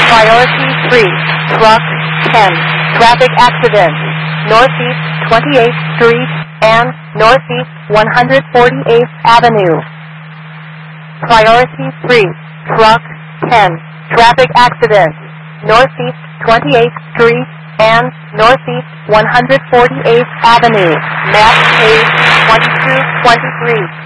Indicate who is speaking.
Speaker 1: Priority 3, truck 10, traffic accident, northeast 28th Street and northeast 148th Avenue. Priority 3, truck 10, traffic accident, northeast 28th Street and northeast 148th Avenue. Map page 2223.